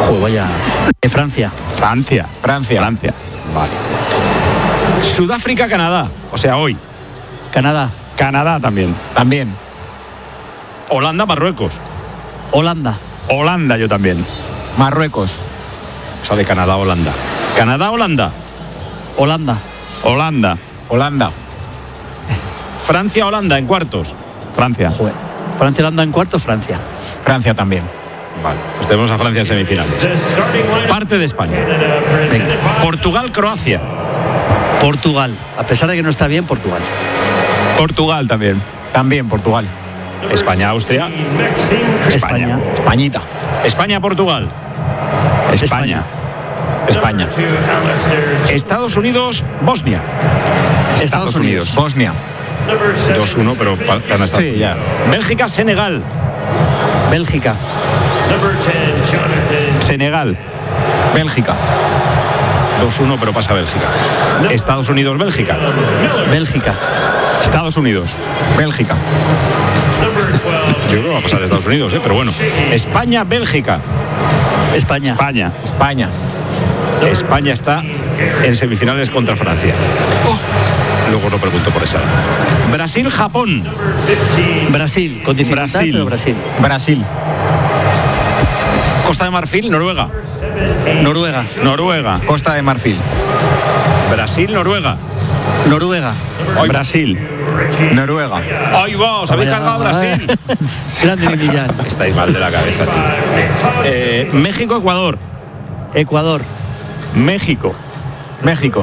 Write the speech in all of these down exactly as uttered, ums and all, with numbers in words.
Pues vaya. Eh, Francia. Francia. Francia. Francia. Vale. Sudáfrica, Canadá. O sea, hoy. Canadá. Canadá también. También. Holanda, Marruecos. Holanda. Holanda yo también. Marruecos. Sale Canadá, Holanda. Canadá, Holanda. Holanda. Holanda. Holanda. Francia, Holanda en cuartos. Francia. Joder. Francia, Holanda en cuartos, Francia. Francia también. Vale, pues tenemos a Francia en semifinales. Parte de España. Venga. Portugal, Croacia. Portugal. A pesar de que no está bien, Portugal. Portugal también. También Portugal. España, Austria. España. Españita. España, Portugal. España. España. Estados Unidos, Bosnia. Estados Unidos. Bosnia. dos uno, pero van a estar. Sí, ya. Bélgica, Senegal. Bélgica. Senegal. Bélgica. dos uno, pero pasa Bélgica. Estados Unidos, Bélgica. Bélgica. Estados Unidos. Bélgica. Yo creo que va a pasar Estados Unidos, ¿eh? Pero bueno. España, Bélgica. España. España. España. España está en semifinales contra Francia. Luego lo pregunto por esa. Brasil, Japón. Brasil. Con dificultad, Brasil. pero Brasil. Brasil. Costa de Marfil, Noruega. Noruega. Noruega. Costa de Marfil. Brasil, Noruega. Noruega. Brasil. Noruega. ¡Ay, va! ¿Os habéis Vaya, cargado a Brasil? Grande Millán. Estáis mal de la cabeza, tío. Eh, México, Ecuador. Ecuador. México. México.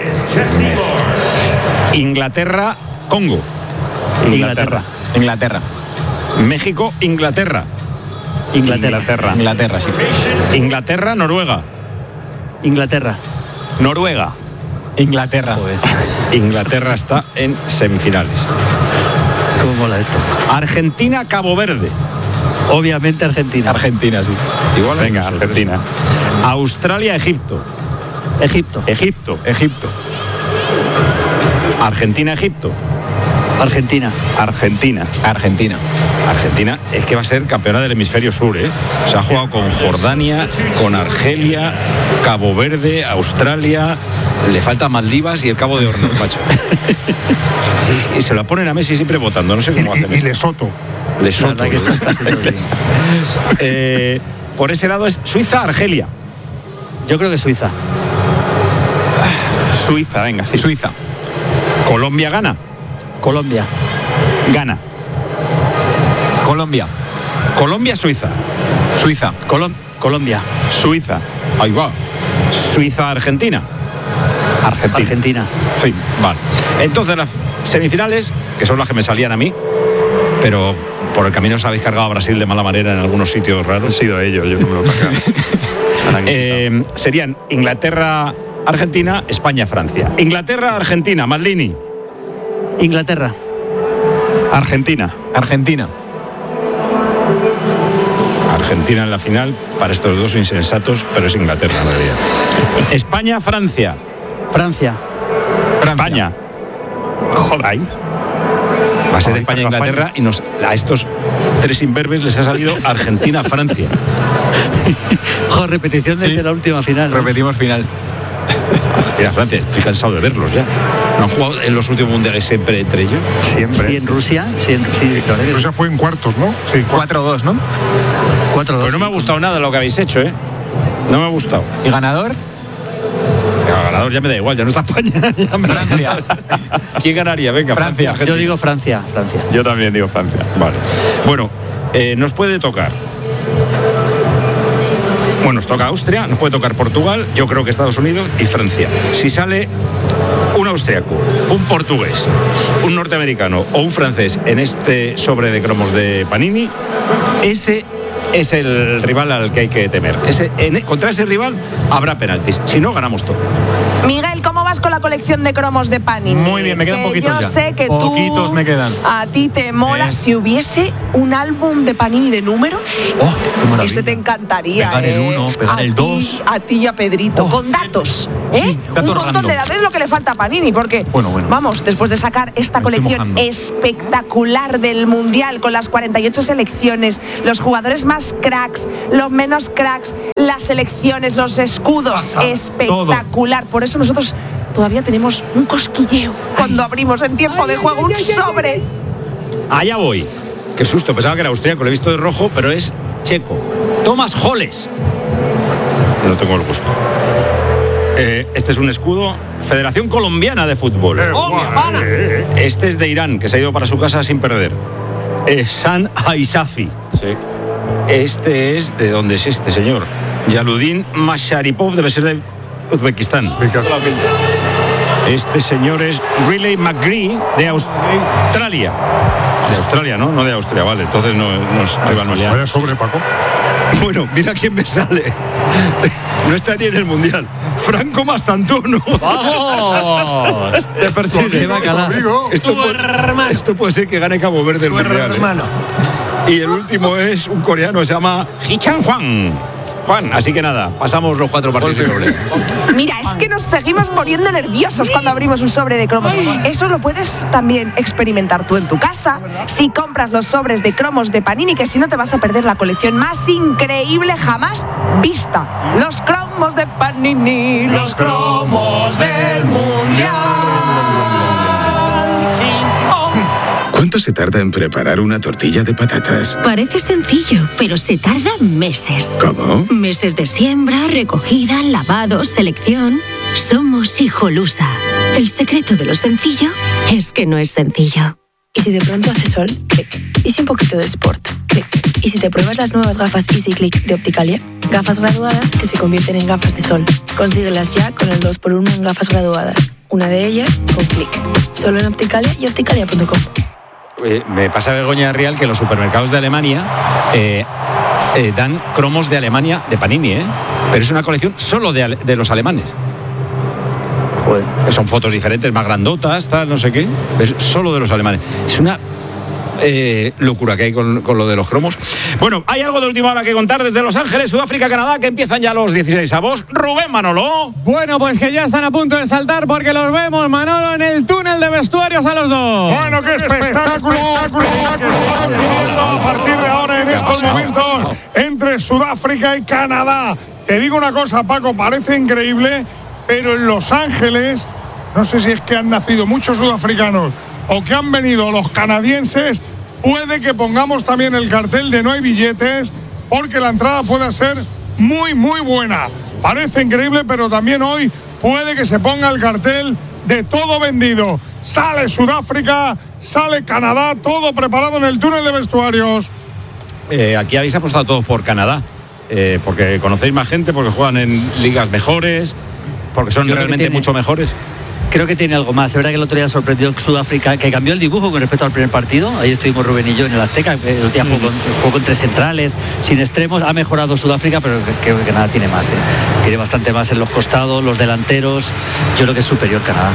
Inglaterra, Congo. Inglaterra. Inglaterra. México, Inglaterra. Inglaterra. Inglaterra. Inglaterra, sí. Inglaterra, Noruega. Inglaterra. Noruega. Inglaterra. Inglaterra está en semifinales. ¿Cómo mola esto? Argentina, Cabo Verde. Obviamente Argentina. Argentina, sí. Igual Venga, hay Argentina. Australia, Egipto. Egipto. Egipto. Egipto. Argentina, Egipto. Argentina. Argentina. Argentina. Argentina es que va a ser campeona del hemisferio sur, ¿eh? Se ha jugado con Jordania, con Argelia, Cabo Verde, Australia, le falta Maldivas y el Cabo de Hornos, macho. Y, y se la ponen a Messi siempre votando, no sé cómo hacen. Y, y Lesoto. Lesoto. La verdad que esto está haciendo bien. eh, por ese lado es Suiza, Argelia. Yo creo que Suiza. Suiza, venga, sí. Suiza. Colombia, Ghana. Colombia. Gana. Colombia. Colombia, Suiza. Suiza. Colom- Colombia. Suiza. Ahí va. Suiza, Argentina. Argentina. Argentina. Sí, vale. Entonces las semifinales, que son las que me salían a mí, pero por el camino os habéis cargado a Brasil de mala manera en algunos sitios Han raros. sido ellos, yo no me lo cargaba. Eh, serían Inglaterra, Argentina, España, Francia. Inglaterra, Argentina, Maldini. Inglaterra. Argentina. Argentina. Argentina en la final, para estos dos insensatos, pero es Inglaterra en realidad. España, Francia. Francia. España. Joder, ahí. Va a ser Ahí España, está Inglaterra, y nos, a estos tres imberbes les ha salido Argentina, Francia. Joder, repetición desde Sí. la última final. ¿no? Repetimos final. Argentina, Francia, estoy cansado de verlos ya. ¿No han jugado en los últimos mundiales siempre entre ellos? Siempre. Sí, en Rusia. Sí, en, sí, claro. Rusia fue en cuartos, ¿no? Sí, cuatro. cuatro dos, ¿no? cuatro dos. Pues no me ha gustado nada lo que habéis hecho, ¿eh? No me ha gustado. ¿Y ganador? El ganador ya me da igual, ya no está España. Ya me da Francia. ¿Quién ganaría? Venga, Francia, Argentina. Yo digo Francia. Francia. Yo también digo Francia. Vale. Bueno, eh, nos puede tocar. Bueno, nos toca Austria, nos puede tocar Portugal, yo creo que Estados Unidos y Francia. Si sale un austriaco, un portugués, un norteamericano o un francés en este sobre de cromos de Panini, ese es el rival al que hay que temer. Ese, en, contra ese rival habrá penaltis. Si no, ganamos todo. Miguel, ¿cómo vas con la colección de cromos de Panini? Muy bien, me quedan que poquitos yo ya. sé que Poquitos tú, me quedan. a ti te mola. Eh. Si hubiese un álbum de Panini de números, Oh, qué maravilla. ese te encantaría. Pegar el ¿eh? uno, pegar a el ti, dos. A ti y a Pedrito, Oh. con datos. ¿eh? datos un montón random. de datos. Es lo que le falta a Panini, porque, Bueno, bueno. vamos, después de sacar esta Me estoy colección mojando. espectacular del Mundial, con las cuarenta y ocho selecciones, los jugadores más cracks, los menos cracks, las selecciones, los escudos, espectacular. Por eso nosotros todavía tenemos un cosquilleo cuando abrimos en tiempo de juego un sobre. Allá voy. Qué susto, pensaba que era austríaco, lo he visto de rojo, pero es checo. Thomas Holles. No tengo el gusto. Eh, este es un escudo, Federación Colombiana de Fútbol. ¡Oh, mi hermana! Este es de Irán, que se ha ido para su casa sin perder. Eh, San Aisafi. Sí. Este es, ¿de dónde es este señor? Yaludin Masharipov, debe ser de Uzbekistán. Este señor es Riley McGree, de Australia. De Australia, ¿no? No de Austria, vale. Entonces no, no es rival nuestro. Vaya sobre, Paco. Bueno, mira quién me sale. No está ni en el Mundial. Franco Mastantuono. ¡Vamos! Te persigue, va a calar. Esto puede, esto puede ser que gane Cabo Verde el Mundial. ¿eh? Y el último es un coreano, se llama Hichan Juan. Juan, así que nada, pasamos los cuatro partidos sin problema. Mira, es que nos seguimos poniendo nerviosos cuando abrimos un sobre de cromos. Eso lo puedes también experimentar tú en tu casa si compras los sobres de cromos de Panini, que si no te vas a perder la colección más increíble jamás vista. Los cromos de Panini, los cromos del Mundial. ¿Cuánto se tarda en preparar una tortilla de patatas? Parece sencillo, pero se tarda meses. ¿Cómo? Meses de siembra, recogida, lavado, selección. Somos Hijolusa. El secreto de lo sencillo es que no es sencillo. Y si de pronto hace sol, clic. Y si un poquito de sport, clic. Y si te pruebas las nuevas gafas Easy Click de Opticalia, gafas graduadas que se convierten en gafas de sol. Consíguelas ya con el dos por uno en gafas graduadas. Una de ellas con clic. Solo en Opticalia y opticalia punto com. Eh, me pasa Begoña Real que los supermercados de Alemania eh, eh, dan cromos de Alemania de Panini, ¿eh? Pero es una colección solo de, ale- de los alemanes. Joder. Son fotos diferentes, más grandotas, tal, no sé qué. Es solo de los alemanes. Es una eh, locura que hay con, con lo de los cromos. Bueno, hay algo de última hora que contar desde Los Ángeles, Sudáfrica, Canadá, que empiezan ya los dieciséis avos. Rubén Manolo. Bueno, pues que ya están a punto de saltar porque los vemos, Manolo, en el túnel de vestuarios a los dos. Bueno, qué espectáculo que estamos viviendo a partir de ahora en estos momentos entre Sudáfrica y Canadá. Te digo una cosa, Paco, parece increíble, pero en Los Ángeles, no sé si es que han nacido muchos sudafricanos o que han venido los canadienses, puede que pongamos también el cartel de no hay billetes, porque la entrada puede ser muy, muy buena. Parece increíble, pero también hoy puede que se ponga el cartel de todo vendido. Sale Sudáfrica, sale Canadá, todo preparado en el túnel de vestuarios. Eh, aquí habéis apostado todos por Canadá, eh, porque conocéis más gente, porque juegan en ligas mejores, porque son Yo creo que realmente tiene- mucho mejores. Creo que tiene algo más. Es verdad que el otro día sorprendió Sudáfrica, que cambió el dibujo con respecto al primer partido. Ahí estuvimos Rubén y yo en el Azteca. El otro día jugó con, jugó con tres centrales, sin extremos. Ha mejorado Sudáfrica, pero creo que nada tiene más. ¿eh? Tiene bastante más en los costados, los delanteros. Yo creo que es superior Canadá.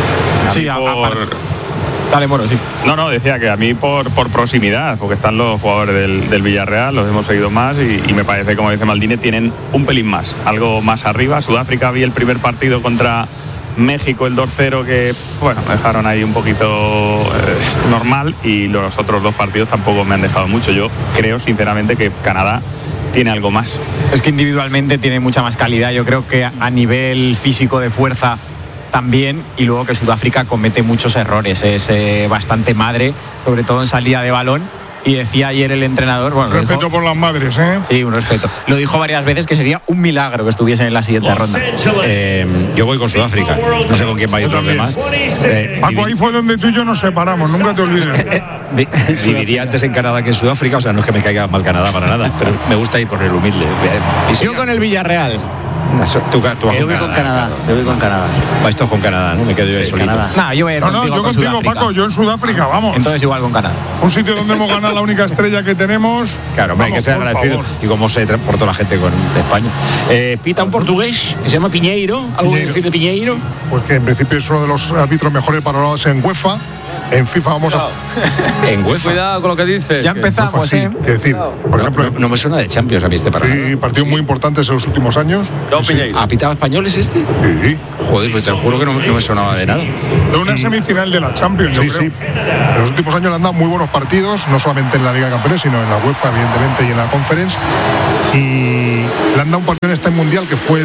Sí, a- por- aparte- Dale, Moro, sí. No, no, decía que a mí por, por proximidad, porque están los jugadores del, del Villarreal, los hemos seguido más y, y me parece, como dice Maldini, tienen un pelín más, algo más arriba. Sudáfrica, vi el primer partido contra México, el dos cero, que, bueno, me dejaron ahí un poquito eh, normal, y los otros dos partidos tampoco me han dejado mucho. Yo creo, sinceramente, que Canadá tiene algo más. Es que individualmente tiene mucha más calidad. Yo creo que a nivel físico de fuerza también, y luego que Sudáfrica comete muchos errores, es eh, bastante madre, sobre todo en salida de balón, y decía ayer el entrenador, bueno, lo Respeto dijo- por las madres, ¿eh? sí, un respeto, lo dijo varias veces que sería un milagro que estuviesen en la siguiente ronda. Eh, yo voy con Sudáfrica, no sé con quién vais los demás. Eh, Paco, ahí fue donde tú y yo nos separamos, nunca te olvides. vi- viviría antes en Canadá que en Sudáfrica, o sea, no es que me caiga mal Canadá para nada, pero me gusta ir con el humilde. Eh, y sí, Yo con el Villarreal. Tú, tú vas Yo voy con Canadá. Yo voy con Canadá. Sí. Vais todos con Canadá, ¿no? Me quedo yo ahí solito. Canadá. No, yo voy a ir No, no, contigo yo con contigo, Sudáfrica. Paco, yo en Sudáfrica, vamos. Entonces igual con Canadá. Un sitio donde hemos ganado la única estrella que tenemos. Claro, hombre, hay que ser Vamos, por agradecido. favor. Y cómo se transportó la gente con de España. Eh, pita un portugués que se llama Piñeiro. ¿Algo que decir de Piñeiro? Pues que en principio es uno de los árbitros mejores valorados en UEFA. En FIFA vamos a... En UEFA. Cuidado con lo que dices. Ya empezamos, Sí, ¿eh? que decir, por ejemplo, No, no me suena de Champions a mí este partido. sí, partidos muy importantes en los últimos años. No, Piñeiro. ¿Ha pitado españoles este? Sí. Joder, pues te lo juro que no, no me sonaba de nada. De una semifinal de la Champions, yo Sí, creo. sí. En los últimos años le han dado muy buenos partidos, no solamente en la Liga de Campeones, sino en la UEFA, evidentemente, y en la Conference. Y le han dado un partido en este mundial que fue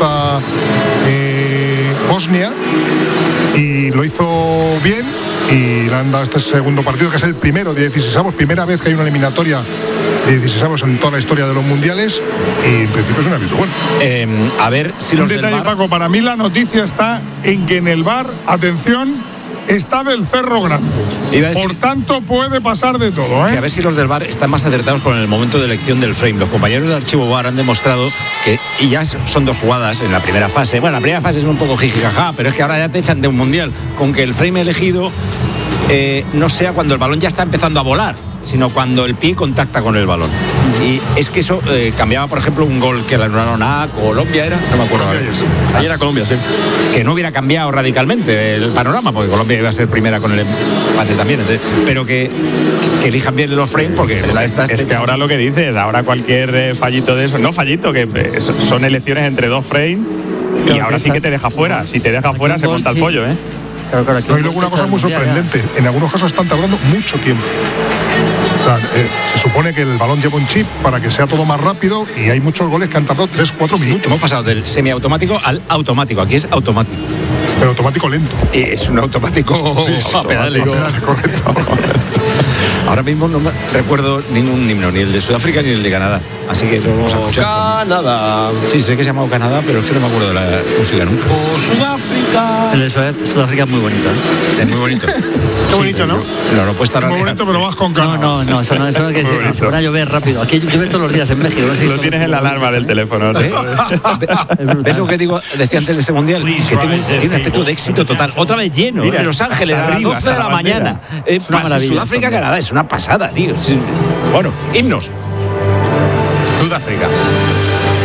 Suiza-Bosnia, y lo hizo bien. Y le han dado este segundo partido, que es el primero de dieciseis, primera vez que hay una eliminatoria de dieciséis en toda la historia de los mundiales, y en principio es un árbitro bueno. Eh, a ver si Un los del detalle, V A R... Paco, para mí la noticia está en que en el V A R, atención, está del Cerro Grande. Iba a decir- Por tanto, puede pasar de todo, Que a ¿eh? ver si los del V A R están más acertados con el momento de elección del frame. Los compañeros del archivo V A R han demostrado que, y ya son dos jugadas en la primera fase. Bueno, la primera fase es un poco jijijaja, pero es que ahora ya te echan de un mundial con que el frame elegido eh, no sea cuando el balón ya está empezando a volar, sino cuando el pie contacta con el balón. Y es que eso eh, cambiaba, por ejemplo, un gol que le anularon a Colombia, era, no me acuerdo. Ayer a Colombia, sí. Que no hubiera cambiado radicalmente el panorama, porque Colombia iba a ser primera con el empate también. Entonces, pero que, que elijan bien los frames, porque una de estas Es que ahora lo que dices, ahora cualquier eh, fallito de eso, no fallito, que eh, son elecciones entre dos frames, y Claro, ahora que sí que está- te deja fuera. Si te deja Aquí fuera un se gol, monta el sí. pollo, ¿eh? Claro, claro, aquí No, y luego una cosa muy sorprendente, en algunos casos están tardando mucho tiempo. O sea, eh, se supone que el balón lleva un chip para que sea todo más rápido, y hay muchos goles que han tardado tres cuatro Sí, minutos. hemos pasado del semiautomático al automático. Aquí es automático. Pero automático lento. Y es un automático a pedales. Correcto. Ahora mismo no me recuerdo ningún himno, ni el de Sudáfrica ni el de Canadá. Así que lo vamos a escuchar. Canadá. Sí, sé que se llama Canadá, pero es que no me acuerdo de la música nunca. Sudáfrica. El de Sudá- Sudáfrica es muy bonito, ¿eh? Es muy bonito. Qué bonito, ¿no? No, no puede estar Muy bonito, pero vas con No, calma. no, no, eso no, eso no es que Muy se, bonito. se van a llover rápido. Aquí llueve todos los días en México. no sé si Lo todo- tienes en la alarma del teléfono. ¿no? ¿Eh? ¿Ves lo que digo? Decía antes de ese mundial, que tiene, tiene un aspecto de éxito total. Otra vez lleno, Mira, en Los Ángeles, hasta a las arriba, doce de hasta la la bandera. mañana. Eh, una pa- maravilla, Sudáfrica, también. Canadá, es una pasada, tío. Sí. Bueno, himnos. Sudáfrica.